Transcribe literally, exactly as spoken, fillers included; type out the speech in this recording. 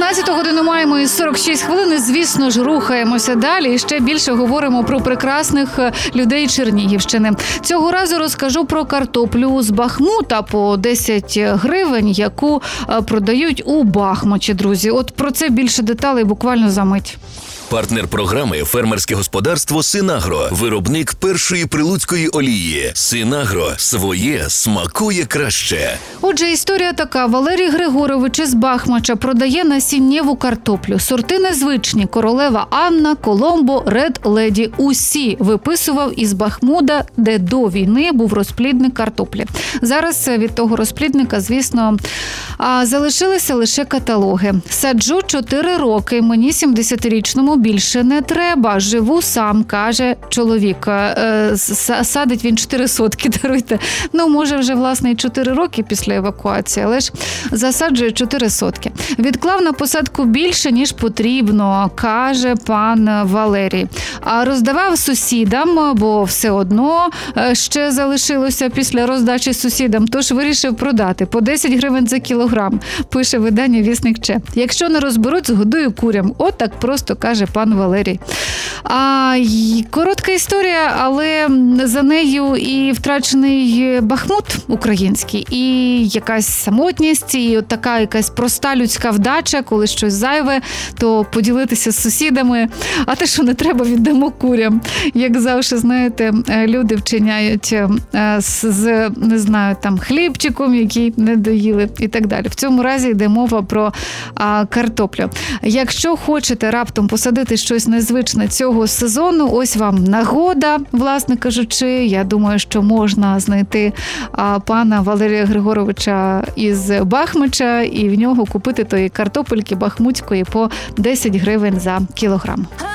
дванадцяту годину маємо і сорок шість хвилин. Звісно ж, рухаємося далі і ще більше говоримо про прекрасних людей Чернігівщини. Цього разу розкажу про картоплю з Бахмута по десять гривень, яку продають у Бахмачі, друзі. От про це більше деталей буквально за мить. Партнер програми – фермерське господарство «Синагро», виробник першої прилуцької олії. «Синагро» – своє смакує краще. Отже, історія така. Валерій Григорович із Бахмача продає насіннєву картоплю. Сорти незвичні – Королева Анна, Коломбо, Ред Леді. Усі виписував із Бахмута, де до війни був розплідник картоплі. Зараз від того розплідника, звісно, залишилися лише каталоги. Саджу чотири роки, мені сімдесятирічному більше не треба. Живу сам, каже чоловік. Садить він чотири сотки, даруйте. Ну, може, вже, власне, і чотири роки після евакуації, але ж засаджує чотири сотки. Відклав на посадку більше, ніж потрібно, каже пан Валерій. А роздавав сусідам, бо все одно ще залишилося після роздачі сусідам, тож вирішив продати по десять гривень за кілограм, пише видання «Вісник Че». Якщо не розберуть, згодую курям. От так просто каже пан Валерій. А, коротка історія, але за нею і втрачений Бахмут український, і якась самотність, і от така якась проста людська вдача, коли щось зайве, то поділитися з сусідами, а те, що не треба, віддамо курям. Як завжди, знаєте, люди вчиняють з, не знаю, там, хлібчиком, який не доїли і так далі. В цьому разі йде мова про а, картоплю. Якщо хочете раптом посадити щось незвичне цього сезону, ось вам нагода, власне кажучи. Я думаю, що можна знайти а, пана Валерія Григоровича із Бахмача і в нього купити тої картопельки бахмутської по десять гривень за кілограм.